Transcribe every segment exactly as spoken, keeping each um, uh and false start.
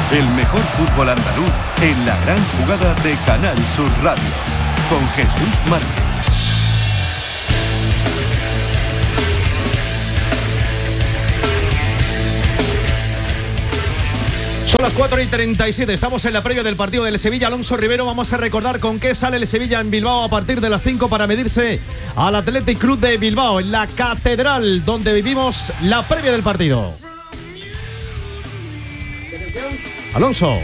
El mejor fútbol andaluz en la gran jugada de Canal Sur Radio. Con Jesús Márquez. Son las cuatro y treinta y siete, estamos en la previa del partido del Sevilla. Alonso Rivero, vamos a recordar con qué sale el Sevilla en Bilbao a partir de las cinco para medirse al Athletic Club de Bilbao, en la Catedral, donde vivimos la previa del partido. Alonso.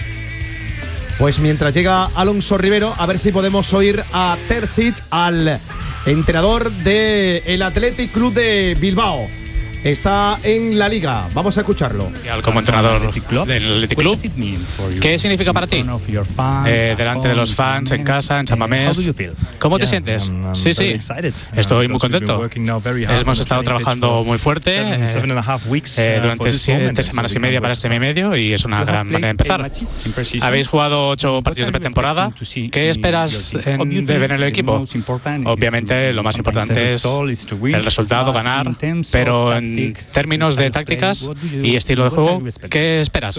Pues mientras llega Alonso Rivero, a ver si podemos oír a Terzic, al entrenador del Athletic Club de Bilbao. Está en la Liga, vamos a escucharlo. Como entrenador del Athletic Club, ¿qué significa para ti? Eh, delante de los fans, en casa, en San Mamés, ¿cómo te sientes? Sí, sí, estoy muy contento. Hemos estado trabajando muy fuerte eh, durante siete semanas y media para este mi medio y es una gran manera de empezar. Habéis jugado ocho partidos de pretemporada. ¿Qué esperas en, de ver en el equipo? Obviamente lo más importante es el resultado, ganar, pero en En términos de tácticas y estilo de juego, ¿qué esperas?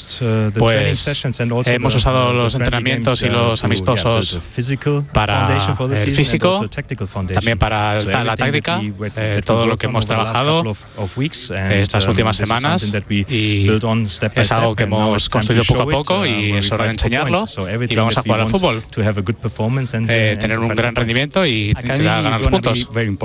Pues hemos usado los entrenamientos y los amistosos para el físico, también para la táctica, eh, todo lo que hemos trabajado estas últimas semanas, y es algo que hemos construido poco a poco y es hora de enseñarlo y vamos a jugar al fútbol, eh, tener un gran rendimiento y intentar ganar los puntos.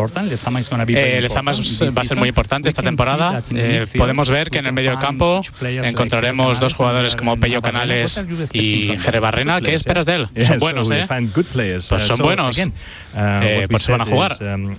Eh, Lezama va a ser muy importante esta temporada. Eh, podemos ver que en el medio del campo encontraremos dos jugadores como Pello Canales y Jere Barrena. ¿Qué esperas de él? Son buenos, ¿eh? Pues son buenos. Eh, pues se van a jugar.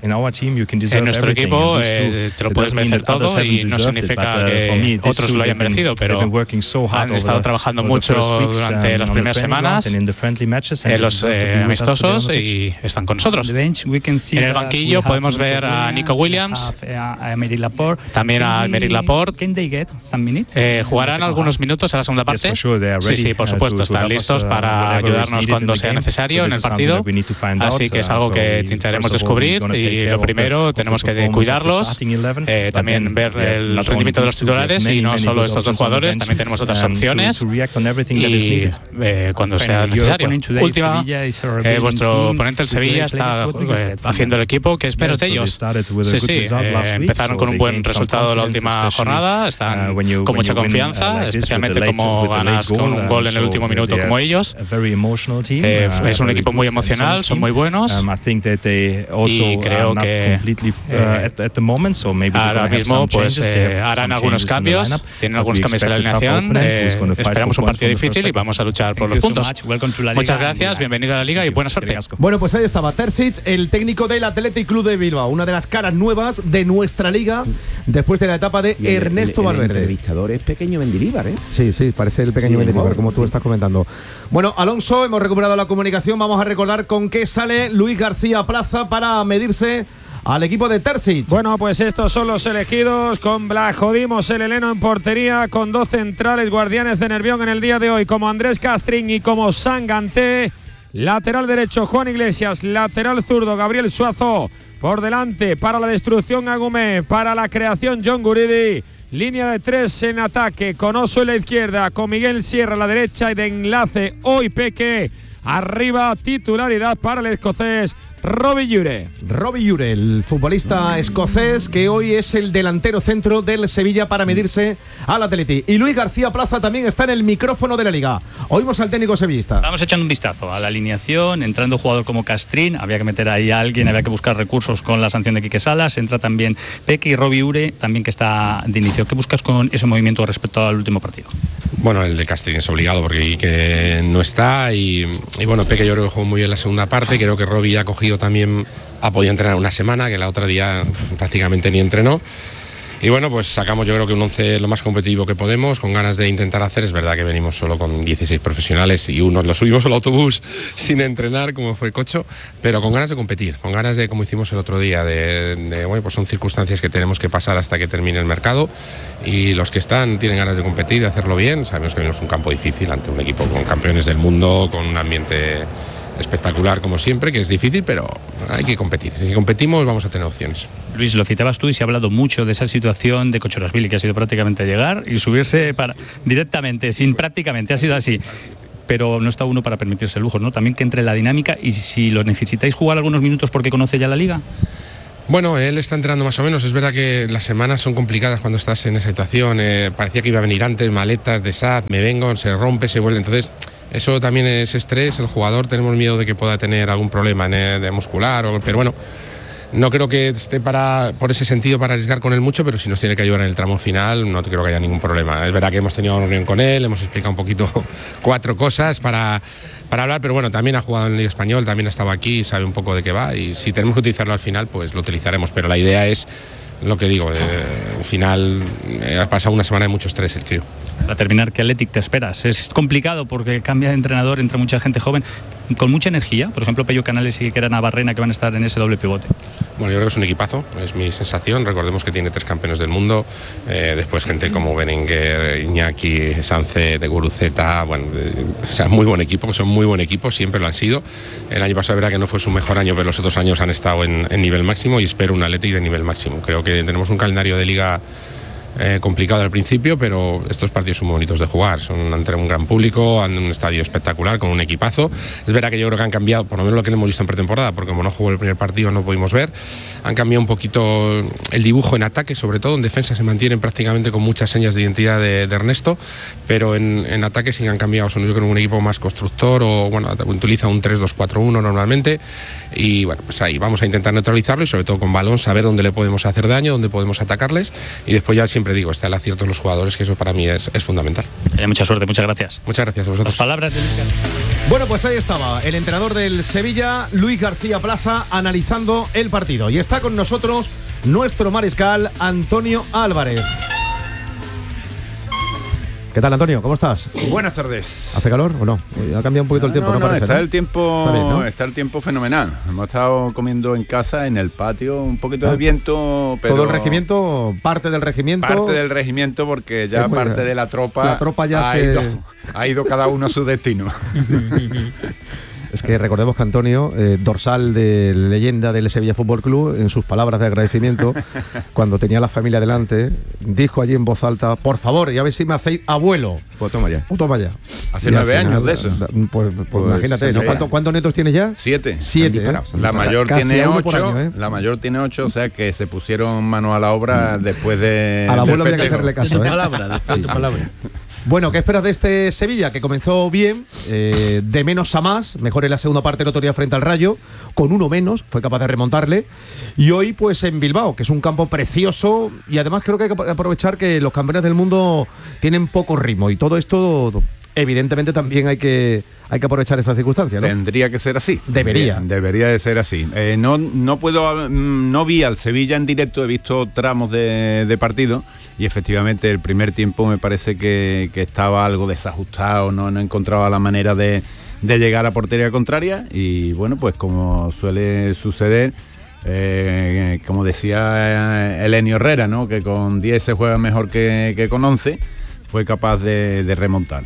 En nuestro equipo eh, te lo puedes merecer todo y no significa que otros lo hayan merecido, pero han estado trabajando mucho durante las primeras semanas en los eh, amistosos y están con nosotros. En el banquillo podemos ver a Nico Williams, también a Aymeric Laporte. Eh, ¿Jugarán algunos minutos en la segunda parte? Sí, sí, por supuesto, están listos para ayudarnos cuando sea necesario en el partido, así que es algo que intentaremos descubrir y lo primero tenemos que cuidarlos, eh, también ver el rendimiento de los titulares y no solo estos dos jugadores, también tenemos otras opciones y eh, cuando sea necesario. Última, eh, vuestro oponente el Sevilla está eh, haciendo el equipo. ¿Qué esperas de ellos? Sí, sí, eh, empezaron con un buen resultado la última jornada, están con mucha confianza, especialmente como ganas con un gol en el último minuto como ellos. Eh, es un equipo muy emocional, son muy buenos y creo que eh, ahora mismo pues eh, harán algunos cambios, tienen algunos cambios en la alineación. Eh, esperamos un partido difícil y vamos a luchar por los puntos. Muchas gracias, bienvenido a la Liga y buena suerte. Bueno, pues ahí estaba Terzic, el técnico del Athletic Club de Bilbao, una de las caras nuevas de nuestra Liga después de la etapa de el, Ernesto el, el, Valverde. El entrevistador es pequeño Mendilibar, ¿eh? Sí, sí, parece el pequeño sí, Mendilibar, como tú estás comentando. Bueno, Alonso, hemos recuperado la comunicación, vamos a recordar con qué sale Luis García Plaza para medirse al equipo de Terzic. Bueno, pues estos son los elegidos, con Blajodimos, el heleno en portería, con dos centrales guardianes de Nervión en el día de hoy, como Andrés Castrín y como Sanganté. Lateral derecho Juan Iglesias, lateral zurdo Gabriel Suazo, por delante para la destrucción Agumé, para la creación John Guridi. Línea de tres en ataque con Oso en la izquierda, con Miguel Sierra a la derecha y de enlace hoy Peque. Arriba titularidad para el escocés Robbie Ure. Robbie Ure, el futbolista escocés que hoy es el delantero centro del Sevilla para medirse al Atleti. Y Luis García Plaza también está en el micrófono de la Liga. Oímos al técnico sevillista. Vamos echando un vistazo a la alineación, entrando un jugador como Castrín, había que meter ahí a alguien, había que buscar recursos con la sanción de Quique Salas, entra también Peque y Robbie Ure, también que está de inicio. ¿Qué buscas con ese movimiento respecto al último partido? Bueno, el de Castrín es obligado porque Quique no está y, y bueno, Peque yo creo que jugó muy bien la segunda parte, creo que Robbie ya ha cogido también, ha podido entrenar una semana, que la otra día prácticamente ni entrenó. Y bueno, pues sacamos yo creo que un once lo más competitivo que podemos, con ganas de intentar hacer. Es verdad que venimos solo con dieciséis profesionales y unos los subimos al autobús sin entrenar, como fue Cocho, pero con ganas de competir, con ganas de, como hicimos el otro día, de, de bueno, pues son circunstancias que tenemos que pasar hasta que termine el mercado y los que están tienen ganas de competir, de hacerlo bien. Sabemos que venimos un campo difícil ante un equipo con campeones del mundo, con un ambiente espectacular como siempre, que es difícil, pero hay que competir. Si competimos vamos a tener opciones. Luis, lo citabas tú y se ha hablado mucho de esa situación de Cochorasvili, que ha sido prácticamente llegar y subirse para directamente, sin prácticamente, ha sido así. Pero no está uno para permitirse lujos, ¿no? También que entre la dinámica, y si lo necesitáis jugar algunos minutos porque conoce ya la liga. Bueno, él está entrenando más o menos. Es verdad que las semanas son complicadas cuando estás en esa situación. Eh, parecía que iba a venir antes, maletas de S A D, me vengo, se rompe, se vuelve. Entonces, eso también es estrés. El jugador tenemos miedo de que pueda tener algún problema en el, de muscular, o, pero bueno, no creo que esté para, por ese sentido para arriesgar con él mucho, pero si nos tiene que ayudar en el tramo final, no creo que haya ningún problema. Es verdad que hemos tenido una reunión con él, hemos explicado un poquito cuatro cosas para, para hablar, pero bueno, también ha jugado en el Liga Español, también ha estado aquí, sabe un poco de qué va, y si tenemos que utilizarlo al final, pues lo utilizaremos, pero la idea es lo que digo, al final eh, ha pasado una semana de mucho estrés el tío. Para terminar, ¿qué Athletic te esperas? Es complicado porque cambia de entrenador, entra mucha gente joven con mucha energía, por ejemplo Pello Canales y Kera Navarrena, que van a estar en ese doble pivote. Bueno, yo creo que es un equipazo, es mi sensación. Recordemos que tiene tres campeones del mundo, eh, después gente como Berenguer, Iñaki, Sánchez, de Guruceta, bueno, de, o sea, muy buen equipo, son muy buen equipo, siempre lo han sido. El año pasado verá que no fue su mejor año, pero los otros años han estado en, en nivel máximo, y espero un Athletic de nivel máximo. Creo que tenemos un calendario de liga Eh, complicado al principio, pero estos partidos son muy bonitos de jugar, son ante un gran público, ante un estadio espectacular, con un equipazo. Es verdad que yo creo que han cambiado, por lo menos lo que hemos visto en pretemporada, porque como no jugó el primer partido no pudimos ver, han cambiado un poquito el dibujo en ataque, sobre todo en defensa se mantienen prácticamente con muchas señas de identidad de, de Ernesto, pero en, en ataque sí han cambiado, son yo creo un equipo más constructor, o bueno, utiliza un tres dos cuatro uno normalmente, y bueno, pues ahí vamos a intentar neutralizarlo, y sobre todo con balón saber dónde le podemos hacer daño, dónde podemos atacarles, y después ya siempre digo, está el acierto de los jugadores, que eso para mí es, es fundamental. Eh, mucha suerte, muchas gracias. Muchas gracias a vosotros. Las palabras de Luis. Bueno, pues ahí estaba el entrenador del Sevilla, Luis García Plaza, analizando el partido. Y está con nosotros nuestro mariscal, Antonio Álvarez. ¿Qué tal, Antonio? ¿Cómo estás? Buenas tardes. ¿Hace calor o no? Ha cambiado un poquito no, el tiempo, no, ¿no? no Parece, está ¿no? el tiempo, está, bien, ¿no? está el tiempo fenomenal. Hemos estado comiendo en casa, en el patio, un poquito ah. de viento, pero... ¿Todo el regimiento? ¿Parte del regimiento? Parte del regimiento, porque ya pues, parte de la tropa, la tropa ya ha, se... ido, ha ido cada uno a su destino. Es que recordemos que Antonio, eh, dorsal de leyenda del Sevilla Fútbol Club, en sus palabras de agradecimiento, cuando tenía la familia delante, dijo allí en voz alta: por favor, y a ver si me hacéis abuelo. Pues toma ya. Pues toma ya. Hace y nueve final, años de eso. Pues, pues, pues imagínate, ¿no? ¿Cuánto, ¿cuántos nietos tienes ya? Siete. Siete. ¿eh? La mayor Casi tiene ocho. Año, ¿eh? La mayor tiene ocho, o sea que se pusieron mano a la obra después de. Al abuelo había que hacerle caso. De tu palabra, después de tu palabra. Bueno, ¿qué esperas de este Sevilla? Que comenzó bien, eh, de menos a más, mejor en la segunda parte el otro día frente al Rayo, con uno menos, fue capaz de remontarle, y hoy pues en Bilbao, que es un campo precioso, y además creo que hay que aprovechar que los campeones del mundo tienen poco ritmo, y todo esto evidentemente también hay que, hay que aprovechar estas circunstancias, ¿no? Tendría que ser así. Debería. Debería de ser así. Eh, no, no puedo, no vi al Sevilla en directo, he visto tramos de, de partido, y efectivamente el primer tiempo me parece que, que estaba algo desajustado, no, no encontraba la manera de, de llegar a portería contraria, y bueno, pues como suele suceder, eh, como decía Elenio Herrera, ¿no? Que con diez se juega mejor que, que con once, fue capaz de, de remontar.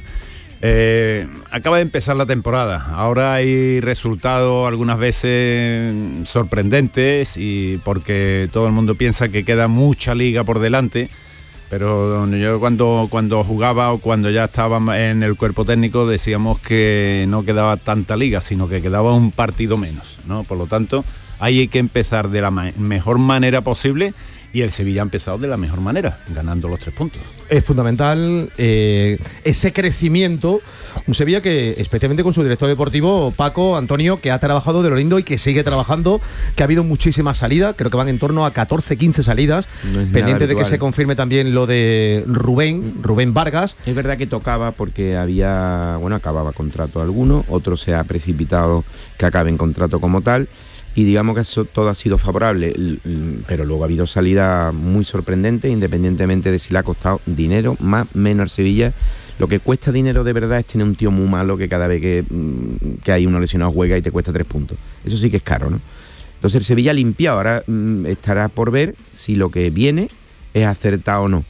Eh, acaba de empezar la temporada, ahora hay resultados algunas veces sorprendentes, y porque todo el mundo piensa que queda mucha liga por delante, pero yo cuando, cuando jugaba o cuando ya estaba en el cuerpo técnico decíamos que no quedaba tanta liga, sino que quedaba un partido menos, ¿no? Por lo tanto, ahí hay que empezar de la ma- mejor manera posible, y el Sevilla ha empezado de la mejor manera, ganando los tres puntos. Es fundamental eh, ese crecimiento, un Sevilla que, especialmente con su director deportivo, Paco Antonio, que ha trabajado de lo lindo y que sigue trabajando, que ha habido muchísimas salidas, creo que van en torno a catorce, quince salidas, no pendiente de que se confirme también lo de Rubén, Rubén Vargas. Es verdad que tocaba porque había, bueno, acababa contrato alguno, otro se ha precipitado que acabe en contrato como tal, y digamos que eso todo ha sido favorable, pero luego ha habido salidas muy sorprendentes, independientemente de si le ha costado dinero, más, menos al Sevilla. Lo que cuesta dinero de verdad es tener un tío muy malo que cada vez que, que hay uno lesionado juega y te cuesta tres puntos. Eso sí que es caro, ¿no? Entonces el Sevilla ha limpiado, ahora mmm, estará por ver si lo que viene es acertado o no.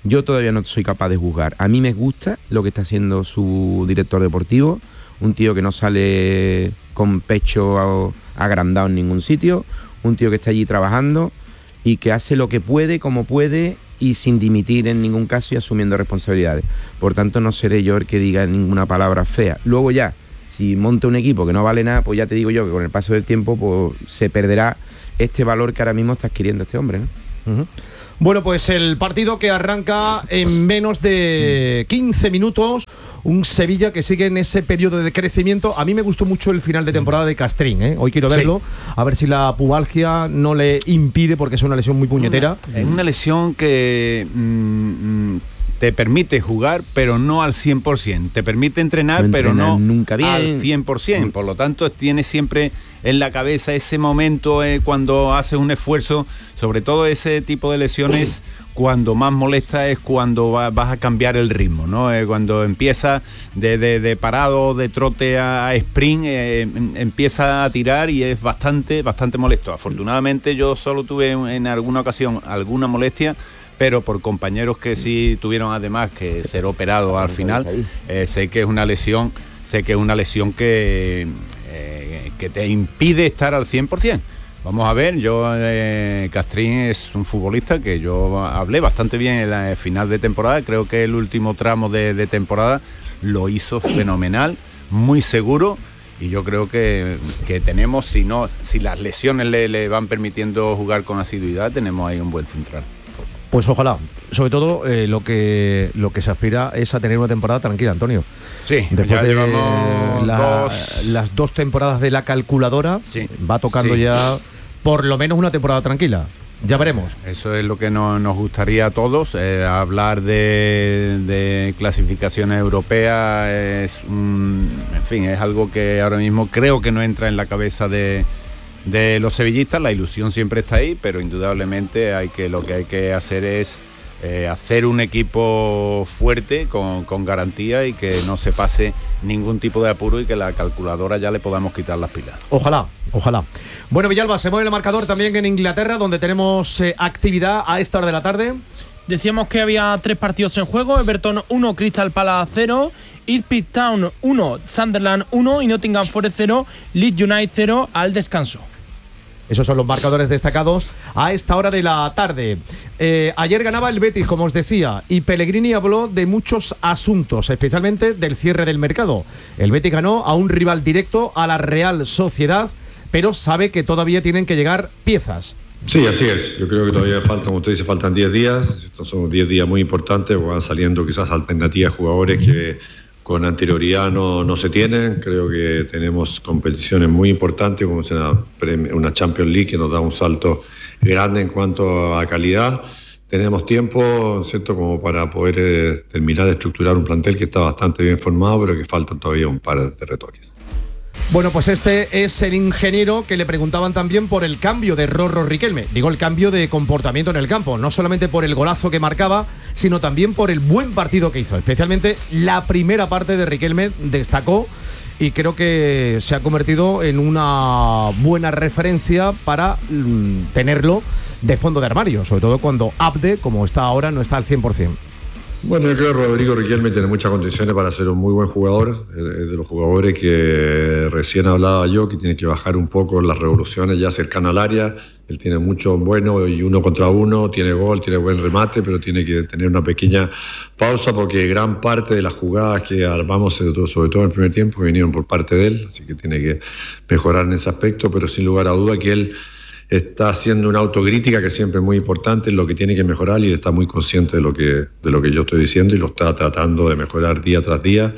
yo todavía no soy capaz de juzgar. A mí me gusta lo que está haciendo su director deportivo, un tío que no sale con pecho agrandado en ningún sitio, un tío que está allí trabajando y que hace lo que puede, como puede, y sin dimitir en ningún caso y asumiendo responsabilidades. Por tanto, no seré yo el que diga ninguna palabra fea. Luego ya, si monta un equipo que no vale nada, pues ya te digo yo que con el paso del tiempo pues, se perderá este valor que ahora mismo está adquiriendo este hombre, ¿no? Uh-huh. Bueno, pues el partido que arranca en menos de quince minutos, un Sevilla que sigue en ese periodo de crecimiento. A mí me gustó mucho el final de temporada de Castrín, ¿eh? Hoy quiero verlo, sí. A ver si la pubalgia no le impide, porque es una lesión muy puñetera. Es una, una lesión que mmm, te permite jugar, pero no al cien por ciento. Te permite entrenar, no pero no nunca bien. al cien por ciento. Por lo tanto, tiene siempre en la cabeza ese momento eh, cuando haces un esfuerzo, sobre todo ese tipo de lesiones, cuando más molesta es cuando va, vas a cambiar el ritmo, ¿no? Eh, cuando empieza de, de, de parado, de trote a, a sprint, eh, empieza a tirar y es bastante, bastante molesto. Afortunadamente yo solo tuve en alguna ocasión alguna molestia, pero por compañeros que sí tuvieron además que ser operados al final, eh, sé que es una lesión, sé que es una lesión que, eh, que te impide estar al cien por ciento. Vamos a ver, yo eh, Castrín es un futbolista que yo hablé bastante bien en la final de temporada, creo que el último tramo de, de temporada lo hizo fenomenal, muy seguro, y yo creo que, que tenemos, si no, si las lesiones le, le van permitiendo jugar con asiduidad, tenemos ahí un buen central. Pues ojalá, sobre todo eh, lo que lo que se aspira es a tener una temporada tranquila, Antonio. Sí, después ya de llevamos la, dos... las dos temporadas de la calculadora, sí, va tocando sí. ya por lo menos una temporada tranquila. Ya veremos. Eso es lo que no, nos gustaría a todos. Eh, hablar de, de clasificaciones europeas es un, en fin, es algo que ahora mismo creo que no entra en la cabeza de de los sevillistas. La ilusión siempre está ahí, pero indudablemente hay que lo que hay que hacer es eh, hacer un equipo fuerte con, con garantía y que no se pase ningún tipo de apuro y que la calculadora ya le podamos quitar las pilas. Ojalá, ojalá. Bueno, Villalba, se mueve el marcador también en Inglaterra, donde tenemos eh, actividad a esta hora de la tarde. Decíamos que había tres partidos en juego: Everton uno, Crystal Palace cero, Ipswich Town uno, Sunderland uno y Nottingham Forest cero, Leeds United cero al descanso. Esos son los marcadores destacados a esta hora de la tarde. Eh, ayer ganaba el Betis, como os decía, y Pellegrini habló de muchos asuntos, especialmente del cierre del mercado. El Betis ganó a un rival directo, a la Real Sociedad, pero sabe que todavía tienen que llegar piezas. Sí, así es. Yo creo que todavía faltan, como usted dice, faltan diez días. Estos son diez días muy importantes, van saliendo quizás alternativas a jugadores que con anterioridad no, no se tienen. Creo que tenemos competiciones muy importantes, como es una, una Champions League que nos da un salto grande en cuanto a calidad. Tenemos tiempo, ¿cierto?, como para poder eh, terminar de estructurar un plantel que está bastante bien formado, pero que faltan todavía un par de retoques. Bueno, pues este es el ingeniero que le preguntaban también por el cambio de Rorro Riquelme. Digo, el cambio de comportamiento en el campo, no solamente por el golazo que marcaba, sino también por el buen partido que hizo. Especialmente la primera parte de Riquelme destacó y creo que se ha convertido en una buena referencia para mm, tenerlo de fondo de armario, sobre todo cuando Abde, como está ahora, no está al cien por ciento. Bueno, yo creo que Rodrigo Riquelme tiene muchas condiciones para ser un muy buen jugador, es de los jugadores que recién hablaba yo, que tiene que bajar un poco las revoluciones ya cercano al área. Él tiene mucho bueno y uno contra uno, tiene gol, tiene buen remate, pero tiene que tener una pequeña pausa porque gran parte de las jugadas que armamos, sobre todo en el primer tiempo, vinieron por parte de él, así que tiene que mejorar en ese aspecto, pero sin lugar a duda que él está haciendo una autocrítica que siempre es muy importante, en lo que tiene que mejorar, y está muy consciente de lo que, de lo que yo estoy diciendo y lo está tratando de mejorar día tras día.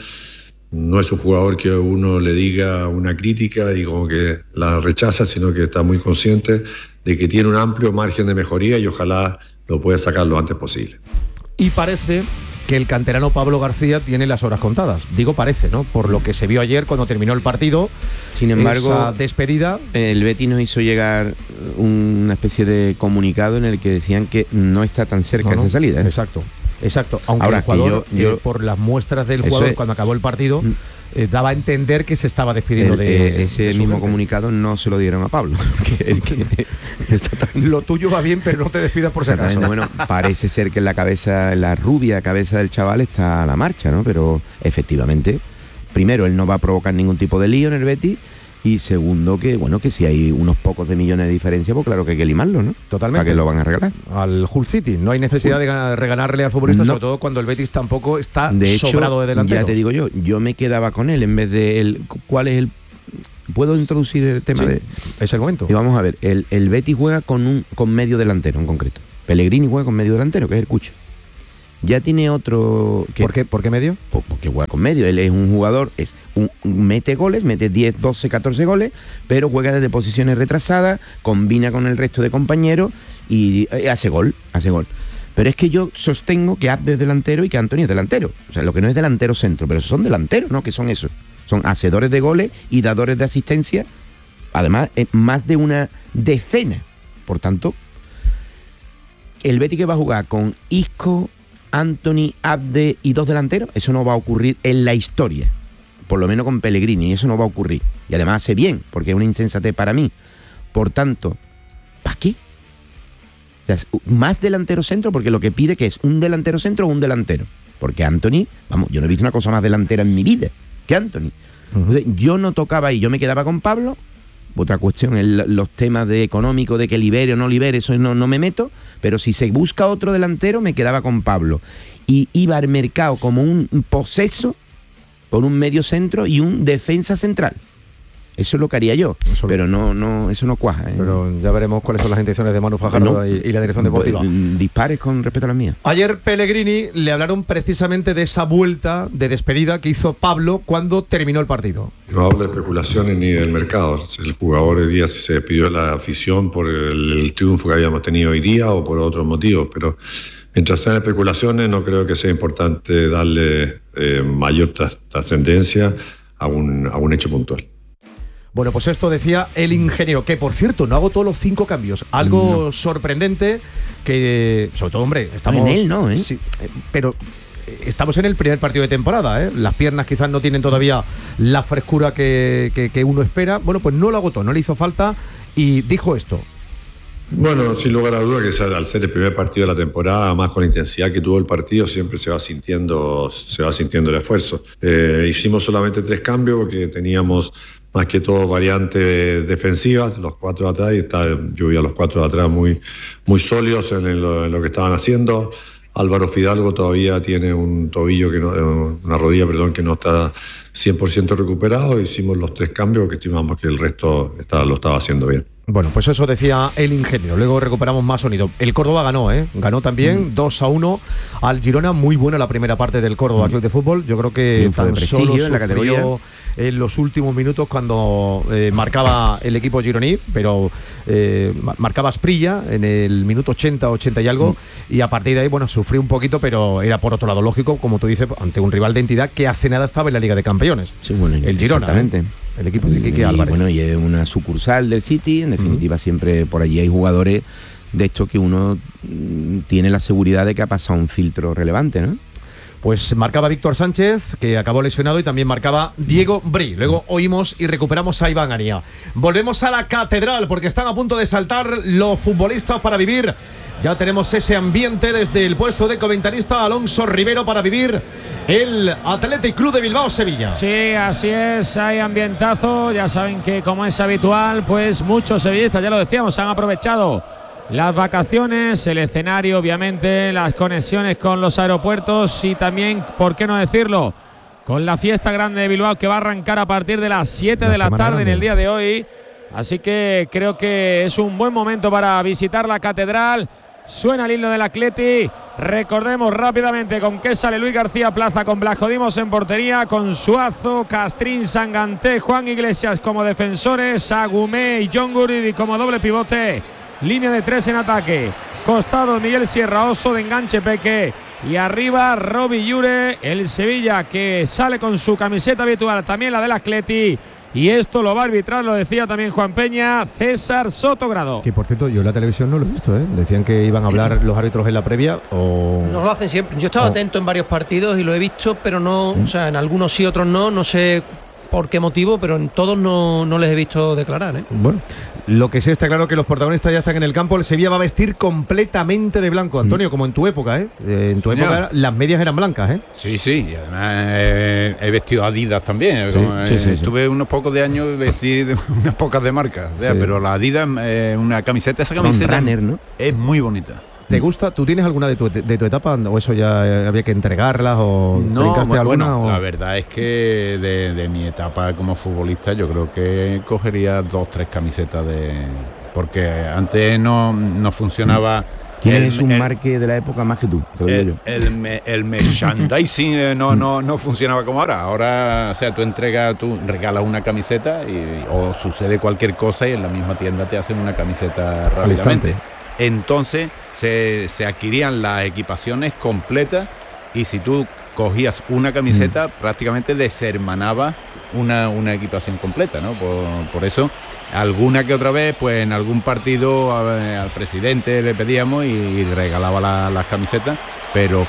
No es un jugador que uno le diga una crítica y como que la rechaza, sino que está muy consciente de que tiene un amplio margen de mejoría y ojalá lo pueda sacar lo antes posible. Y parece que el canterano Pablo García tiene las horas contadas. Digo parece, ¿no? Por lo que se vio ayer cuando terminó el partido. Sin embargo, esa despedida. El Betis nos hizo llegar una especie de comunicado en el que decían que no está tan cerca no, no. esa salida, ¿eh? Exacto. Exacto, aunque Ahora, el jugador, yo, yo, eh, por las muestras del jugador, es, cuando acabó el partido, eh, daba a entender que se estaba despidiendo el, de eh, ese de mismo gente. Comunicado no se lo dieron a Pablo. que, que, lo tuyo va bien, pero no te despidas por si acaso. Bueno, parece ser que en la cabeza, en la rubia cabeza del chaval está la marcha, ¿no? Pero efectivamente, primero, él no va a provocar ningún tipo de lío en el Betis. Y segundo, que bueno, que si hay unos pocos de millones de diferencia, pues claro que hay que limarlo, ¿no? Totalmente. ¿Para qué lo van a regalar? Al Hull City. No hay necesidad de reganarle al futbolista, no. Sobre todo cuando el Betis tampoco está de hecho, sobrado de delanteros. Ya te digo yo, yo me quedaba con él en vez de él. ¿Cuál es el...? ¿Puedo introducir el tema? Sí, de es el momento. Y vamos a ver, el, el Betis juega con un con medio delantero en concreto. Pellegrini juega con medio delantero, que es el Cucho. Ya tiene otro... Que, ¿Por qué, ¿Por qué medio? Pues porque juega con medio. Él es un jugador, es un, mete goles, mete diez, doce, catorce goles, pero juega desde posiciones retrasadas, combina con el resto de compañeros y eh, hace gol, hace gol. Pero es que yo sostengo que Abde es delantero y que Anthony es delantero. O sea, lo que no es delantero centro, pero son delanteros, ¿no? Que son esos. Son hacedores de goles y dadores de asistencia. Además, eh, más de una decena. Por tanto, el Betis que va a jugar con Isco, Anthony, Abde y dos delanteros, eso no va a ocurrir en la historia, por lo menos con Pellegrini, eso no va a ocurrir. Y además hace bien, porque es una insensatez para mí. Por tanto, ¿para qué? O sea, más delantero centro, porque lo que pide que es un delantero centro o un delantero. Porque Anthony, vamos, yo no he visto una cosa más delantera en mi vida que Anthony. Uh-huh. Entonces, yo no tocaba ahí, yo me quedaba con Pablo. Otra cuestión, el, los temas de económico, de que libere o no libere, eso no, no me meto, pero si se busca otro delantero, me quedaba con Pablo. Y iba al mercado como un poseso por un medio centro y un defensa central. Eso es lo que haría yo, eso pero no, no, eso no cuaja. ¿eh? Pero ya veremos cuáles son las intenciones de Manu Fajardo no, y, y la dirección deportiva. Dispares con respecto a las mías. Ayer Pellegrini le hablaron precisamente de esa vuelta de despedida que hizo Pablo cuando terminó el partido. No hablo de especulaciones ni del mercado. El jugador hoy día si se despidió de la afición por el, el triunfo que habíamos tenido hoy día o por otros motivos, pero mientras sean especulaciones no creo que sea importante darle eh, mayor trascendencia a un, a un hecho puntual. Bueno, pues esto decía el ingeniero, que por cierto no hago todos los cinco cambios. Algo no. sorprendente que, sobre todo, hombre, estamos... En él no, ¿eh? Sí, pero estamos en el primer partido de temporada, ¿eh? Las piernas quizás no tienen todavía la frescura que, que, que uno espera. Bueno, pues no lo agotó, no le hizo falta y dijo esto. Bueno, sin lugar a duda que al ser el primer partido de la temporada, más con la intensidad que tuvo el partido, siempre se va sintiendo, se va sintiendo el esfuerzo. Eh, hicimos solamente tres cambios porque teníamos más que todo variantes defensivas, los cuatro de atrás, y está, yo vi a los cuatro de atrás muy, muy sólidos en, el, en lo que estaban haciendo. Álvaro Fidalgo todavía tiene un tobillo, que no, una rodilla, perdón, que no está cien por ciento recuperado. Hicimos los tres cambios porque estimamos que el resto está, lo estaba haciendo bien. Bueno, pues eso decía el ingeniero. Luego recuperamos más sonido. El Córdoba ganó, ¿eh? Ganó también mm. dos a uno al Girona. Muy buena la primera parte del Córdoba mm. Club de Fútbol. Yo creo que triunfo tan de prestigio solo en la categoría en los últimos minutos cuando eh, marcaba el equipo gironí, pero eh, marcaba Asprilla en el minuto ochenta, ochenta y algo, mm. y a partir de ahí, bueno, sufrió un poquito, pero era por otro lado lógico, como tú dices, ante un rival de entidad que hace nada estaba en la Liga de Campeones. Sí, bueno, el Girona. Exactamente. ¿eh? El equipo de Quique y, Álvarez. Bueno, y es una sucursal del City, en definitiva, mm. siempre por allí hay jugadores, de hecho, que uno tiene la seguridad de que ha pasado un filtro relevante, ¿no? Pues marcaba Víctor Sánchez, que acabó lesionado, y también marcaba Diego Bri. Luego oímos y recuperamos a Iván Ania. Volvemos a la Catedral, porque están a punto de saltar los futbolistas para vivir. Ya tenemos ese ambiente desde el puesto de comentarista Alonso Rivero para vivir el Athletic Club de Bilbao Sevilla. Sí, así es, hay ambientazo. Ya saben que, como es habitual, pues muchos sevillistas, ya lo decíamos, han aprovechado las vacaciones, el escenario, obviamente, las conexiones con los aeropuertos y también, ¿por qué no decirlo?, con la fiesta grande de Bilbao, que va a arrancar a partir de las siete de la tarde en el día de hoy. Así que creo que es un buen momento para visitar la Catedral. Suena el himno del Atleti. Recordemos rápidamente con qué sale Luis García Plaza, con Blajodimos en portería, con Suazo, Castrín, Sanganté, Juan Iglesias como defensores, Agumé y John Guridi como doble pivote. Línea de tres en ataque. Costado Miguel Sierra, Oso, de enganche Peque. Y arriba Robi Llure, el Sevilla, que sale con su camiseta habitual, también la del Atleti. y esto lo va a arbitrar, lo decía también Juan Peña, César Sotogrado. Que por cierto, yo en la televisión no lo he visto, ¿eh? Decían que iban a hablar los árbitros en la previa o... No lo hacen siempre. Yo he estado oh. atento en varios partidos y lo he visto, pero no, ¿Mm? o sea, en algunos sí, otros no, no sé por qué motivo, pero en todos no, no les he visto declarar, ¿eh? Bueno, lo que sí está claro que los protagonistas ya están en el campo. El Sevilla va a vestir completamente de blanco, Antonio, mm. como en tu época, ¿eh? En tu Señor. época las medias eran blancas, ¿eh? Sí, sí, y además eh, he vestido Adidas también. Sí, como, sí, eh, sí, estuve sí. unos pocos de años y vestí de, unas pocas de marcas, o sea, sí. pero la Adidas, eh, una camiseta, esa camiseta runner, ¿no? es muy bonita. ¿Te gusta? ¿Tú tienes alguna de tu, de tu etapa o eso ya había que entregarlas o no? Bueno, alguna, o? La verdad es que de, de mi etapa como futbolista yo creo que cogería dos, tres camisetas de... Porque antes no, no funcionaba... Tienes un el, marque de la época más que tú, te lo digo el, yo. El, el, el merchandising no, no, no funcionaba como ahora. Ahora, o sea, tú entregas, tú regalas una camiseta y, o sucede cualquier cosa y en la misma tienda te hacen una camiseta rápidamente. Entonces se, se adquirían las equipaciones completas y si tú cogías una camiseta, mm. prácticamente deshermanabas una, una equipación completa, ¿no? Por, por eso, alguna que otra vez, pues en algún partido a, al presidente le pedíamos y, y regalaba la, las camisetas, pero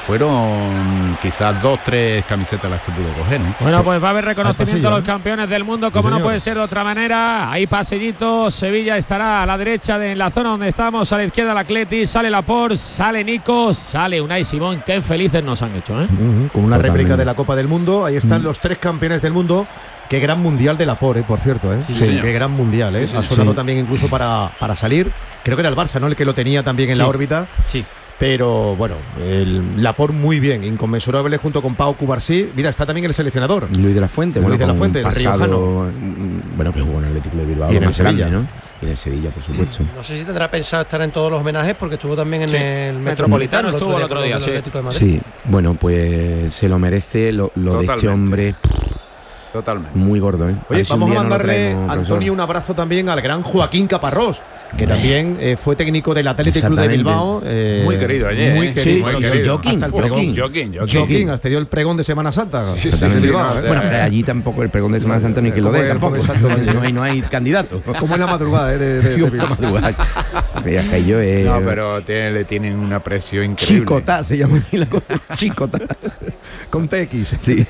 fueron quizás dos, tres camisetas las que pudo coger, ¿no? Bueno, pues va a haber reconocimiento a los campeones del mundo, como sí, no puede ser de otra manera. Hay pasillito, Sevilla estará a la derecha de en la zona donde estamos, a la izquierda el Atleti, sale Laporte, sale Nico, sale Unai Simón. Qué felices nos han hecho, ¿eh? Uh-huh, con una Totalmente. réplica de la Copa del Mundo, ahí están uh-huh. los tres campeones del mundo. Qué gran mundial de Laporte, eh, por cierto, ¿eh? Sí, sí, qué gran mundial, ¿eh? Sí, sí, ha sonado sí. también incluso para, para salir. Creo que era el Barça, ¿no? El que lo tenía también en sí. la órbita. Sí. Pero bueno, el Laporte muy bien, inconmensurable junto con Pau Cubarsí. Mira, está también el seleccionador Luis de la Fuente, Luis bueno, de la Fuente, el riojano. Bueno, que jugó en el Atlético de Bilbao, y en el Sevilla, grande, ¿no? Y en el Sevilla, por supuesto. No sé si tendrá pensado estar en todos los homenajes porque estuvo también en sí. el Metropolitano, estuvo el otro día, sí. Atlético de Madrid. Sí, bueno, pues se lo merece lo, lo de este hombre. Totalmente. Muy gordo, ¿eh? Oye, vamos a mandarle, no Antonio, un abrazo también al gran Joaquín Caparrós, que también eh, fue técnico del Atlético Club de Bilbao. Eh, muy querido ayer. Muy eh. querido. Sí, muy querido. Joaquín, Joaquín, Joaquín, Joaquín, hasta dio el pregón de Semana Santa. Sí, sí, sí, Bilbao, no, ¿eh? Bueno, allí tampoco el pregón de Semana Santa ni que lo dé tampoco. No hay, no hay candidato. Como en la madrugada, ¿eh? De, de, de, de la madrugada. Yo, eh, no, pero tiene, le tienen un aprecio increíble. Chicotá se llama la cosa. Chicotá. Con T X. Sí.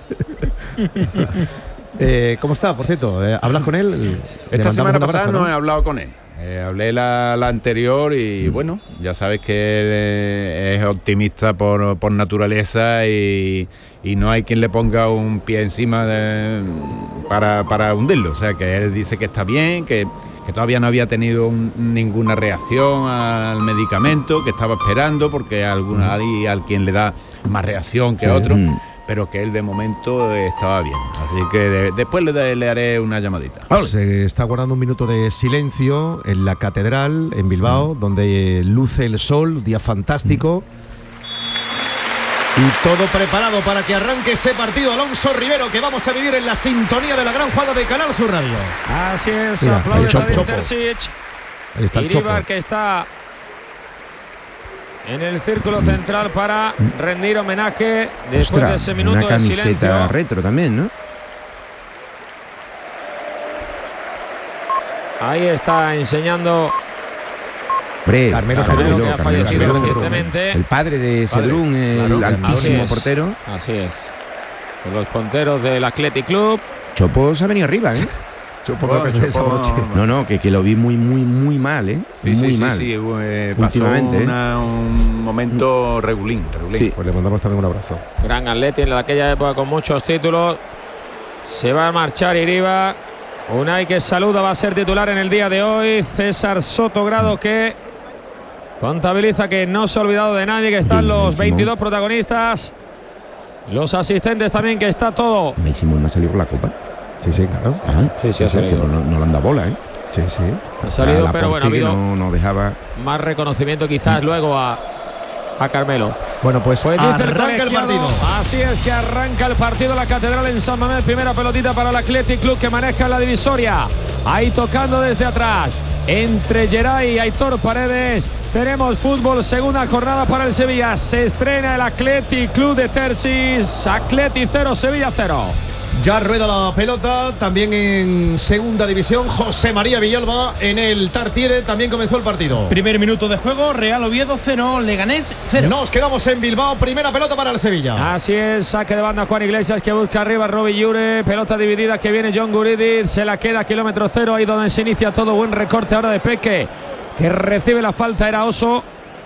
Eh, ¿Cómo está, por cierto? Eh, ¿Hablas con él? Esta semana pasada abrazo, no, no he hablado con él. Eh, hablé la, la anterior y bueno, ya sabes que él es optimista por, por naturaleza y, y no hay quien le ponga un pie encima de, para, para hundirlo. O sea, que él dice que está bien, que, que todavía no había tenido un, ninguna reacción al medicamento, que estaba esperando porque alguna, hay a quien le da más reacción que a otro. Pero que él de momento estaba bien. Así que de, después le, le haré una llamadita. Se está guardando un minuto de silencio en la catedral, en Bilbao, mm. donde luce el sol, día fantástico. Mm. Y todo preparado para que arranque ese partido. Alonso Rivero, que vamos a vivir en la sintonía de la gran jugada de Canal Sur Radio. Así es, mira, aplaude Tadej Terzic. Ahí está el Iribar, que está en el círculo central para rendir homenaje después Ostras, de ese minuto una de silencio. Una camiseta retro también, ¿no? Ahí está enseñando Hombre, Carmelo Cedrún, que ha fallecido Carmelo recientemente. El padre de Cedrún, el claro, altísimo así portero. Así es. Con los ponteros del Athletic Club. Chopo se ha venido arriba, ¿eh? Chopo, Chopo, Chopo, Chopo. No, no, que, que lo vi muy, muy, muy mal, ¿eh? Sí, muy sí, mal. sí, sí. Eh, pasó una, ¿eh? un momento regulín, regulín. Sí. Pues le mandamos también un abrazo. Gran Atleti en aquella época con muchos títulos. Se va a marchar Iribar. Unai, que saluda, va a ser titular en el día de hoy. César Sotogrado, que contabiliza que no se ha olvidado de nadie, que están los veintidós protagonistas. Los asistentes también, que está todo. Unai Simón no ha salido por la copa. Sí, sí, claro. Ajá. Sí, sí, ha salido. No, no le han dado bola, ¿eh? Sí, sí. Ha salido, la pero bueno, ha habido no, no dejaba más reconocimiento quizás luego a, a Carmelo. Bueno, pues, pues dice arranca el, el partido. Así es que arranca el partido, la catedral en San Mamés. Primera pelotita para el Athletic Club, que maneja la divisoria. Ahí tocando desde atrás. Entre Geray y Aitor Paredes. Tenemos fútbol, segunda jornada para el Sevilla. Se estrena el Athletic Club de Terzic. Athletic cero, Sevilla cero. Ya rueda la pelota, también en segunda división, José María Villalba en el Tartiere, también comenzó el partido. Primer minuto de juego, Real Oviedo cero, Leganés cero. Nos quedamos en Bilbao, primera pelota para el Sevilla. Así es, saque de banda Juan Iglesias que busca arriba Robbie Ure, pelota dividida que viene John Guridi, se la queda kilómetro cero, ahí donde se inicia todo, buen recorte ahora de Peque, que recibe la falta, era Oso.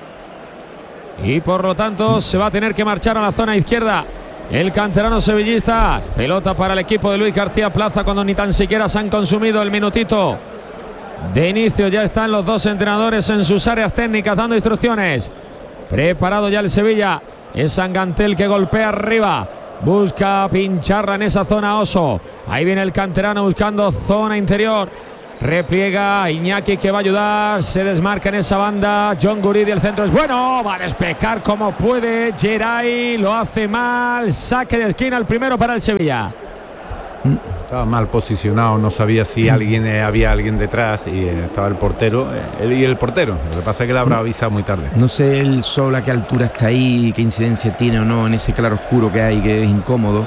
Y por lo tanto se va a tener que marchar a la zona izquierda el canterano sevillista. Pelota para el equipo de Luis García Plaza cuando ni tan siquiera se han consumido el minutito de inicio. Ya están los dos entrenadores en sus áreas técnicas dando instrucciones. Preparado ya el Sevilla. Es Sangantel que golpea arriba. Busca pincharla en esa zona Oso. Ahí viene el canterano buscando zona interior. Repliega Iñaki que va a ayudar. Se desmarca en esa banda. John Guridi, el centro es bueno. Va a despejar como puede. Geray lo hace mal. Saque de esquina el primero para el Sevilla. Estaba mal posicionado. No sabía si alguien eh, había alguien detrás. Y eh, estaba el portero. Eh, él y el portero. Lo que pasa es que le habrá avisado muy tarde. No sé el sol a qué altura está ahí. Qué incidencia tiene o no en ese claro oscuro que hay. Que es incómodo.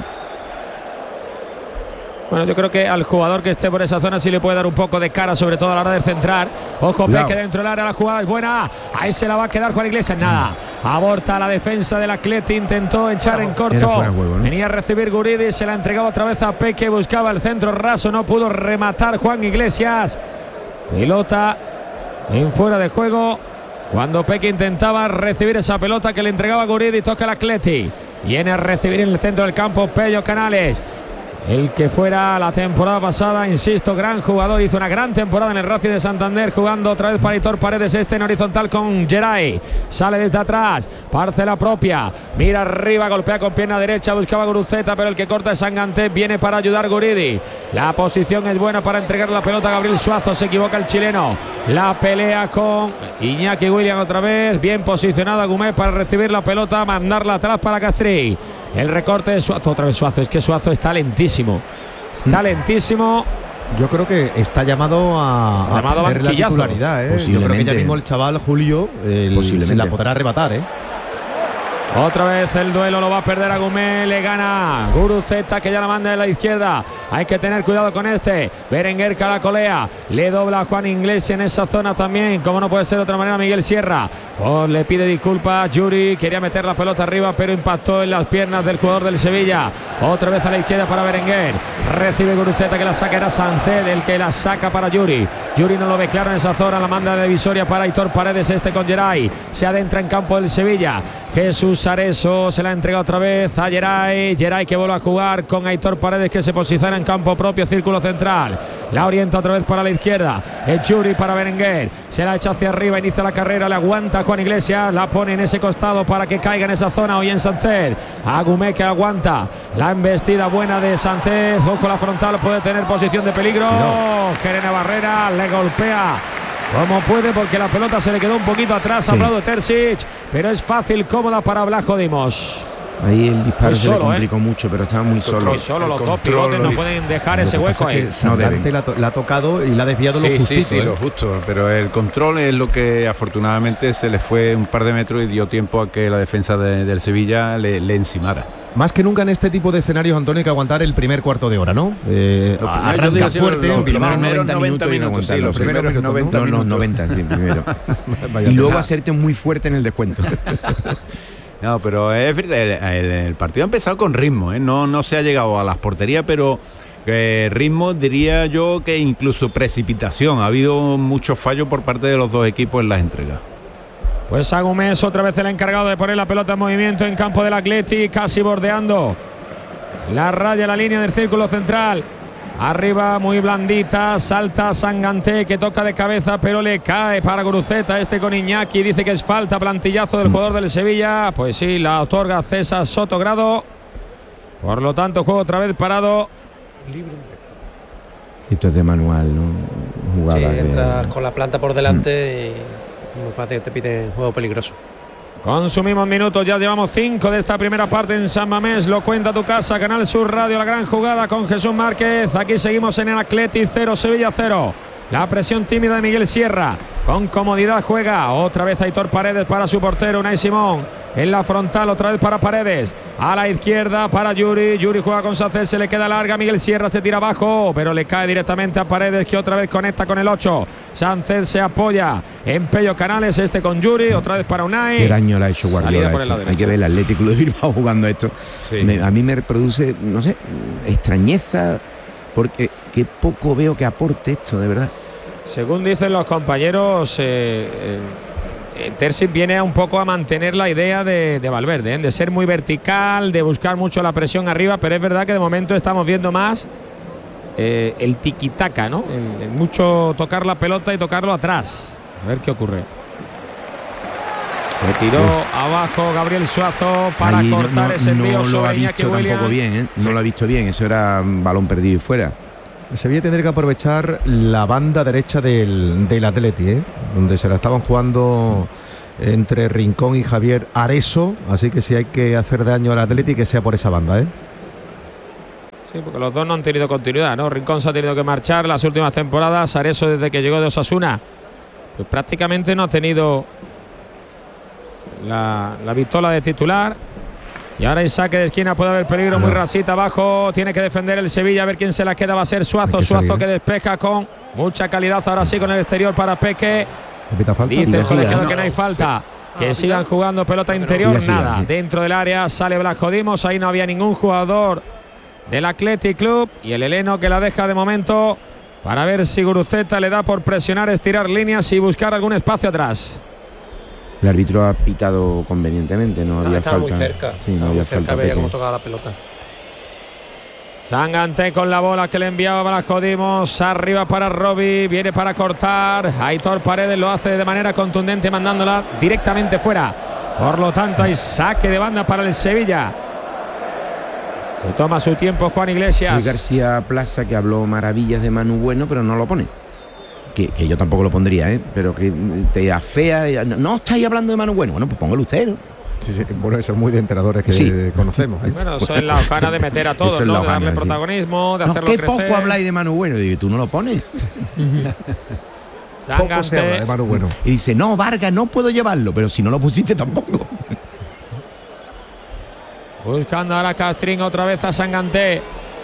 Bueno, yo creo que al jugador que esté por esa zona sí le puede dar un poco de cara, sobre todo a la hora de centrar. Ojo, Cuidado. Peque dentro del área, la jugada es buena. Ahí se la va a quedar Juan Iglesias, nada. Aborta la defensa del Atleti, intentó echar en corto. Juego, ¿no? Venía a recibir Guridi, se la entregaba otra vez a Peque, buscaba el centro raso, no pudo rematar Juan Iglesias. Pelota en fuera de juego. Cuando Peque intentaba recibir esa pelota que le entregaba Guridi, toca el Atleti. Viene a recibir en el centro del campo Pello Canales. El que fuera la temporada pasada, insisto, gran jugador, hizo una gran temporada en el Racing de Santander, jugando otra vez para Aitor Paredes, este en horizontal con Geray, sale desde atrás, parcela propia, mira arriba, golpea con pierna derecha, buscaba Guruceta, pero el que corta es Sanganté, viene para ayudar Guridi, la posición es buena para entregar la pelota a Gabriel Suazo, se equivoca el chileno, la pelea con Iñaki William otra vez, bien posicionada Gómez para recibir la pelota, mandarla atrás para Castri. El recorte de Suazo, otra vez Suazo, es que Suazo está lentísimo, está lentísimo. Yo creo que está llamado a, llamado a tener la titularidad, ¿eh? Yo creo que ya mismo el chaval Julio el, se la podrá arrebatar, ¿eh? Otra vez el duelo lo va a perder a Gumé, le gana Guruceta que ya la manda de la izquierda, hay que tener cuidado con este, Berenguer Calacolea, le dobla a Juan Iglesias en esa zona también, como no puede ser de otra manera Miguel Sierra, oh, le pide disculpas Yuri, quería meter la pelota arriba pero impactó en las piernas del jugador del Sevilla, otra vez a la izquierda para Berenguer, recibe Guruceta que la saca, era Sanced el que la saca para Yuri, Yuri no lo ve claro en esa zona, la manda de divisoria para Aitor Paredes, este con Geray, se adentra en campo del Sevilla, Jesús Areso se la entrega otra vez a Geray, Geray que vuelve a jugar con Aitor Paredes que se posiciona en campo propio, círculo central, la orienta otra vez para la izquierda, es Yuri para Berenguer, se la echa hacia arriba, inicia la carrera, le aguanta Juan Iglesias, la pone en ese costado para que caiga en esa zona, hoy en Sanced, Agumé que aguanta, la embestida buena de Sanced, ojo la frontal, puede tener posición de peligro, Jerena Barrera, le golpea como puede porque la pelota se le quedó un poquito atrás, sí. Ha hablado de Terzic, pero es fácil, cómoda para Blajo Dimos. Ahí el disparo muy se solo, le complicó ¿eh? mucho, pero estaba muy solo. Muy solo, los dos pivotes no pueden dejar ese hueco ahí. No deben. La, la ha tocado y la ha desviado sí, lo justito. Sí, sí, ¿eh? lo justo, pero el control es lo que afortunadamente se le fue un par de metros y dio tiempo a que la defensa de, del Sevilla le, le encimara. Más que nunca en este tipo de escenarios, Antonio, hay que aguantar el primer cuarto de hora, ¿no? Eh, lo arranca yo digo, fuerte, los primeros noventa, noventa minutos, sí, los primeros noventa no, minutos. No, noventa, sí, primero. Y luego hacerte muy fuerte en el descuento. No, pero es verdad, el, el, el partido ha empezado con ritmo, ¿eh? no, no se ha llegado a las porterías, pero eh, ritmo diría yo que incluso precipitación. Ha habido muchos fallos por parte de los dos equipos en las entregas. Pues Agumés otra vez el encargado de poner la pelota en movimiento en campo del Atleti, casi bordeando la raya, la línea del círculo central. Arriba muy blandita, salta Sanganté que toca de cabeza pero le cae para Guruceta, este con Iñaki, dice que es falta, plantillazo del jugador del Sevilla, pues sí, la otorga César Sotogrado, por lo tanto juego otra vez parado. Libre indirecto. Esto es de manual, ¿no? Jugada sí, entras de... con la planta por delante mm. y muy fácil, te pide juego peligroso. Consumimos minutos, ya llevamos cinco de esta primera parte en San Mamés, lo cuenta tu casa, Canal Sur Radio, la gran jugada con Jesús Márquez, aquí seguimos en el Atleti cero, Sevilla cero. La presión tímida de Miguel Sierra. Con comodidad juega. Otra vez Aitor Paredes para su portero, Unai Simón. En la frontal, otra vez para Paredes. A la izquierda para Yuri. Yuri juega con Sánchez, se le queda larga. Miguel Sierra se tira abajo, pero le cae directamente a Paredes, que otra vez conecta con el ocho. Sánchez se apoya en Pello Canales, este con Yuri. Otra vez para Unai. Qué daño le ha hecho Guardiola. Hay que ver el Atlético de Bilbao jugando esto. Sí. Me, a mí me produce, no sé, extrañeza, porque qué poco veo que aporte esto, de verdad. Según dicen los compañeros, eh, eh, Terzic viene un poco a mantener la idea de, de Valverde, ¿eh? de ser muy vertical, de buscar mucho la presión arriba, pero es verdad que de momento estamos viendo más eh, el tiquitaca, ¿no? El, el mucho tocar la pelota y tocarlo atrás. A ver qué ocurre. Le tiró oh. abajo Gabriel Suazo para Allí cortar no, no, ese envío no sobre lo ha visto tampoco bien, ¿eh? No sí. lo ha visto bien, eso era un balón perdido y fuera. Sevilla tendría que aprovechar la banda derecha del, del Atleti, ¿eh? Donde se la estaban jugando entre Rincón y Javier Areso, así que si hay que hacer daño al Atleti, que sea por esa banda, ¿eh? Sí, porque los dos no han tenido continuidad, ¿no? Rincón se ha tenido que marchar las últimas temporadas, Areso desde que llegó de Osasuna, pues prácticamente no ha tenido la, la vitola de titular. Y ahora en saque de esquina puede haber peligro, muy rasita abajo, tiene que defender el Sevilla, a ver quién se la queda, va a ser Suazo, Suazo que despeja con mucha calidad, ahora sí con el exterior para Peque. Dice el colegiado que no hay falta, que sigan jugando pelota interior, nada, dentro del área sale Blasco Dimos, ahí no había ningún jugador del Athletic Club y el heleno que la deja de momento para ver si Guruceta le da por presionar, estirar líneas y buscar algún espacio atrás. El árbitro ha pitado convenientemente, no había estaba falta. Muy cerca, sí, no había muy cerca, falta. veía cómo tocaba la pelota. Sanganté con la bola que le enviaba Blasco Dimos, arriba para Robbie, viene para cortar. Aitor Paredes lo hace de manera contundente, mandándola directamente fuera. Por lo tanto, hay saque de banda para el Sevilla. Se toma su tiempo Juan Iglesias. Y García Plaza, que habló maravillas de Manu Bueno, pero no lo pone. Que, que yo tampoco lo pondría, ¿eh? Pero que te afea. No estáis hablando de Manu Bueno. Bueno, pues póngalo usted, ¿no? Sí, sí, bueno, eso es muy de entrenadores que sí. conocemos. ¿eh? Bueno, eso es la hojana de meter a todos, ¿no? De darle sí. protagonismo, de no, hacerlo qué crecer. Qué poco habláis de Manu Bueno. Y tú no lo pones. Poco se habla de Manu Bueno. Y dice, no, Vargas, no puedo llevarlo. Pero si no lo pusiste tampoco. Buscando ahora Castrín otra vez a Sanganté.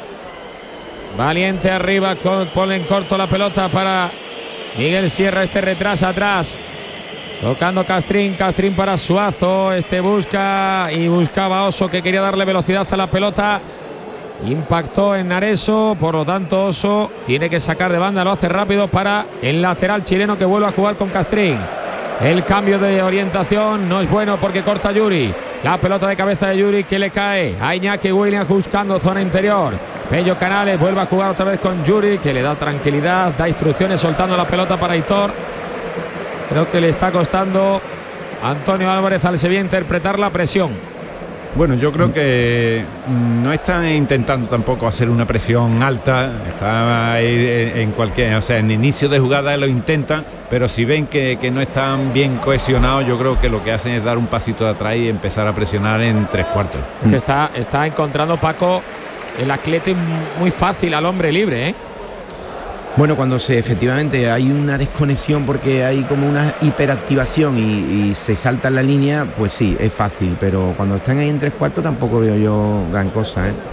Valiente arriba, pone en corto la pelota para Miguel Sierra, este retrasa atrás. Tocando Castrín, Castrín para Suazo. Este busca y buscaba Oso, que quería darle velocidad a la pelota. Impactó en Areso, por lo tanto Oso tiene que sacar de banda, lo hace rápido para el lateral chileno que vuelve a jugar con Castrín. El cambio de orientación no es bueno porque corta Yuri. La pelota de cabeza de Yuri que le cae a Iñaki Williams buscando zona interior. Pello Canales vuelve a jugar otra vez con Yuri, que le da tranquilidad, da instrucciones soltando la pelota para Aitor. Creo que le está costando a Antonio Álvarez al Sevilla interpretar la presión. Bueno, yo creo que no están intentando tampoco hacer una presión alta, está ahí en cualquier, o sea, en inicio de jugada lo intentan, pero si ven que, que no están bien cohesionados, yo creo que lo que hacen es dar un pasito de atrás y empezar a presionar en tres cuartos. Que está, está encontrando Paco el Athletic muy fácil al hombre libre, ¿eh? Bueno, cuando se efectivamente hay una desconexión porque hay como una hiperactivación y, y se salta en la línea, pues sí, es fácil, pero cuando están ahí en tres cuartos tampoco veo yo gran cosa, ¿eh?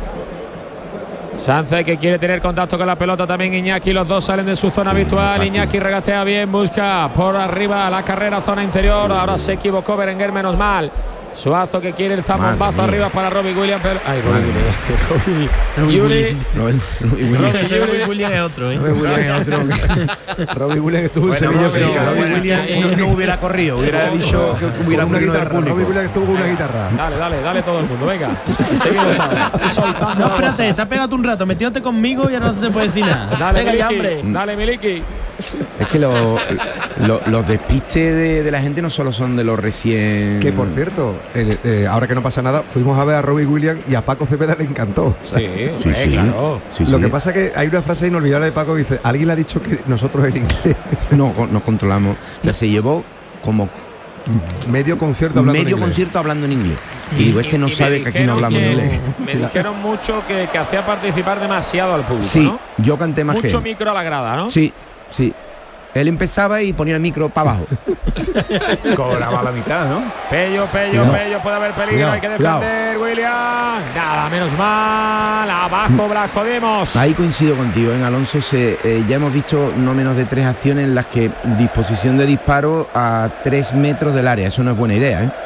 Sánchez que quiere tener contacto con la pelota, también Iñaki, los dos salen de su zona habitual. Iñaki regatea bien, busca por arriba la carrera, zona interior, ahora se equivocó Berenguer, menos mal. Suazo que quiere el zambombazo arriba para Robbie Williams, pero... Ay, Robbie Williams. Robbie Williams es otro, ¿eh? Robbie Williams es otro. Robbie Williams estuvo en Sevilla. Robbie Williams no hubiera corrido, hubiera dicho que hubiera una guitarra. Robbie Williams estuvo con una guitarra. Dale, dale, dale todo el mundo, venga. Seguimos ahora. Soltando. No, espérate, te has pegado un rato, metiéndote conmigo y ahora no se te puede decir nada. Dale, venga, ya, hombre. Dale, Miliki. Es que lo, lo, los despistes de, de la gente no solo son de los recién... Que por cierto, el, eh, ahora que no pasa nada, fuimos a ver a Robbie Williams y a Paco Cepeda le encantó. Sí, sí, sí, claro. Sí, lo sí. que pasa es que hay una frase inolvidable de Paco que dice, alguien le ha dicho que nosotros en inglés no nos controlamos. O sea, se llevó como medio concierto hablando medio en inglés. concierto hablando en inglés. Y, y digo, este no sabe que aquí no hablamos que, en inglés. Me dijeron mucho que, que hacía participar demasiado al público, sí, ¿no? Yo canté más mucho que micro a la grada, ¿no? Sí. sí. Él empezaba y ponía el micro para abajo. Cobraba la mitad, ¿no? Pello, Pello, No. Pello, puede haber peligro, Cuidado, hay que defender, Williams. Nada, menos mal. Abajo, Blajodimos. Ahí coincido contigo, en Alonso se, eh, ya hemos visto no menos de tres acciones en las que disposición de disparo a tres metros del área. Eso no es buena idea, ¿eh?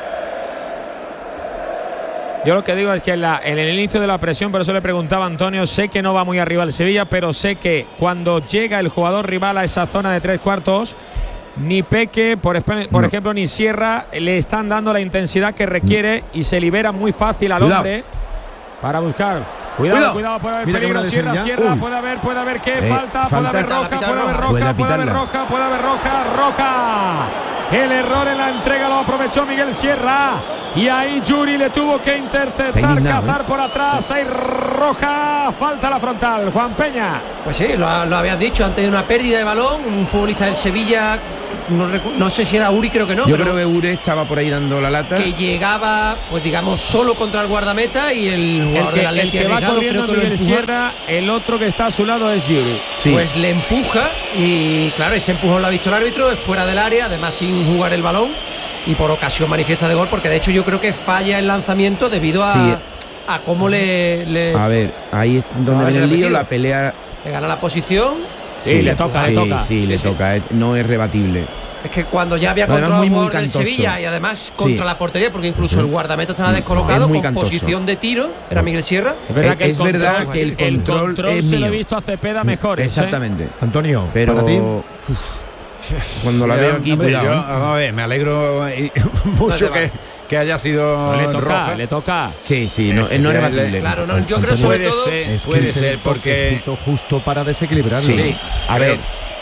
Yo lo que digo es que en, la, en el inicio de la presión, por eso le preguntaba a Antonio, sé que no va muy arriba el Sevilla, pero sé que cuando llega el jugador rival a esa zona de tres cuartos, ni Peque, por, por No. ejemplo, ni Sierra le están dando la intensidad que requiere y se libera muy fácil al Cuidado. hombre para buscar. Cuidado, cuidado, Cuidado. puede haber Mira que peligro. buena Sierra, decisión ya. Sierra, Uy. puede haber, puede haber qué, Eh, falta, puede falta. haber roja, Pitala, puede haber pitala, roja, puede puede haber pitarla. roja, puede haber roja, roja. El error en la entrega lo aprovechó Miguel Sierra y ahí Yuri le tuvo que interceptar, Está indignado, cazar ¿eh? por atrás. Hay roja, falta la frontal. Juan Peña. Pues sí, lo, lo habías dicho, antes de una pérdida de balón, un futbolista del Sevilla, no, recu- no sé si era Uri, creo que no, Yo pero creo que Ure estaba por ahí dando la lata. que llegaba, pues digamos, solo contra el guardameta y el El jugador que, del el Atleti que va arriesgado corriendo creo que lo Miguel empuja. Sierra, el otro que está a su lado es Yuri. Sí. Pues le empuja y claro, ese empujón lo ha visto el árbitro, es fuera del área, además sin jugar el balón y por ocasión manifiesta de gol, porque de hecho yo creo que falla el lanzamiento debido a, Sí. a cómo le, le, A ver, ahí es donde Ah, viene el lío, repetido. la pelea. le gana la posición. Sí, le toca, sí, le toca. Sí, le Sí, sí. toca, eh, no es rebatible. Es que cuando ya había Además, controlado muy, el muy jugador del cantoso. Sevilla y además contra Sí. la portería, porque incluso el guardameta estaba Es descolocado muy con cantoso. posición de tiro, era Miguel Sierra. Es verdad que, Es el, verdad control, que el control es se lo he mío. visto a Cepeda mejor. Exactamente. Antonio, Pero para ti. uf, cuando la veo aquí, Hombre, cuidado. yo, ¿eh? vamos a ver, me alegro eh, mucho Vale, que, vale. que haya sido Le toca, roja. le toca. Sí, sí, no, Eh, no es sí, rebatible. Claro, no, yo creo sobre Puede todo ser, Es que puede ese ser, porque toquecito justo para desequilibrarlo. Sí. A ver,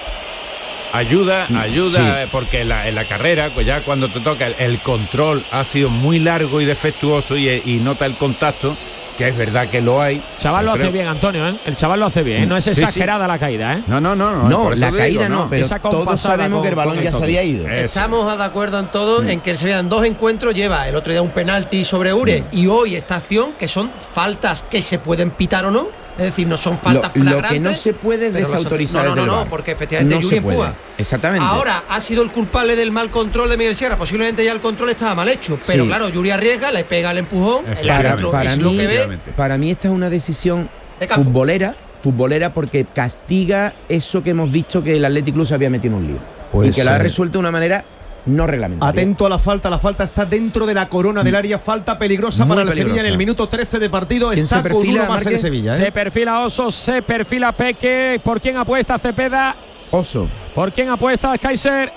ayuda, ayuda, Sí. porque en la, en la carrera, pues ya cuando te toca el, el control ha sido muy largo y defectuoso y, y nota el contacto, que es verdad que lo hay. Chaval lo Creo- hace bien, Antonio, ¿eh? El chaval lo hace bien, ¿eh? No es Sí, sí. exagerada la caída, ¿eh? No, no, no, no. no, por eso la te caída digo, no, pero Esa todos compasada sabemos con- que el balón con el ya se toque. había ido. Eso. estamos de acuerdo en todo en que el Sevilla en dos encuentros lleva el otro día un penalti sobre Ure y hoy esta acción que son faltas que se pueden pitar o no, es decir, no son faltas Lo- lo flagrantes. que no se puede es pero las- desautorizar No, no, el no, no, VAR. porque efectivamente No Yuri se puede. empuja. Exactamente. Ahora ha sido el culpable del mal control de Miguel Sierra. Posiblemente ya el control estaba mal hecho, pero Sí. claro, Yuri arriesga, le pega el empujón, el Efectivamente. árbitro para es mí, lo que ve. para mí esta es una decisión De campo. futbolera, futbolera porque castiga eso que hemos visto que el Athletic Club se había metido en un lío Pues, y que la ha eh, resuelto de una manera no reglamentaria. Atento a la falta, la falta está dentro de la corona del área, falta peligrosa Muy para el peligrosa. Sevilla en el minuto trece de partido. ¿Quién Está se perfila, con uno más Marque? el Sevilla, ¿eh? Se perfila Oso, se perfila Peque. ¿Por quién apuesta Cepeda? Oso. ¿Por quién apuesta Kaiser?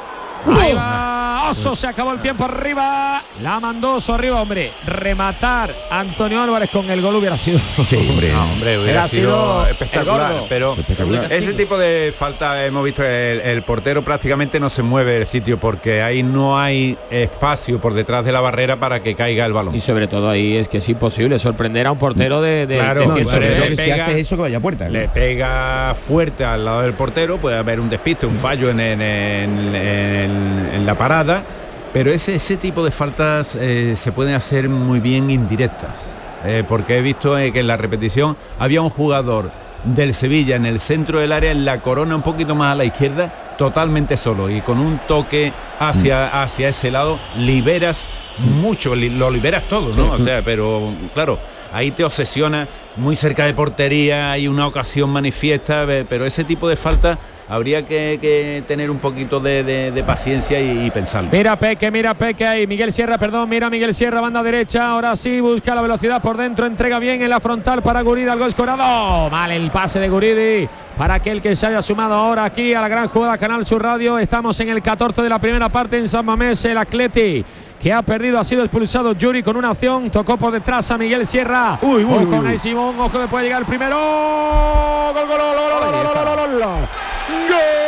Ahí va Oso, se acabó el tiempo arriba. La mandó Oso arriba, hombre. Rematar Antonio Álvarez con el gol hubiera sido. Sí, hombre. No, hombre, hubiera Hubiera sido, sido el espectacular, gordo. pero Espectacular. ese tipo de falta hemos visto el, el portero prácticamente no se mueve del sitio porque ahí no hay espacio por detrás de la barrera para que caiga el balón. Y sobre todo ahí es que es imposible sorprender a un portero de, de, Claro, de No, cien pero sobre le todo metros. que si pega- haces eso que vaya a puerta. ¿no? Le pega fuerte al lado del portero, puede haber un despiste, un fallo en, en- en- en- en la parada, pero ese, ese tipo de faltas eh, se pueden hacer muy bien indirectas, eh, porque he visto eh, que en la repetición había un jugador del Sevilla en el centro del área, en la corona un poquito más a la izquierda, totalmente solo y con un toque hacia, hacia ese lado liberas mucho, li- lo liberas todo, ¿no? O sea, pero claro, ahí te obsesiona muy cerca de portería, hay una ocasión manifiesta, ve- pero ese tipo de falta habría que, que tener un poquito de, de- de paciencia y, y pensarlo. Mira Peque, mira Peque ahí. Miguel Sierra, perdón, mira Miguel Sierra, banda derecha. Ahora sí, busca la velocidad por dentro. Entrega bien en la frontal para Guridi, al gol escorado. Mal el pase de Guridi para aquel que se haya sumado ahora aquí a la gran jugada Canal Sur Radio. Estamos en el catorce de la primera parte en San Mamés. El Atleti que ha perdido, ha sido expulsado Yuri con una acción. Tocó por detrás a Miguel Sierra. Uy, uy, Ojo uy, con uy. ahí Simón, ojo que puede llegar el primero. Gol, gol, gol, gol, gol, gol, gol, gol, gol. ¡Gol!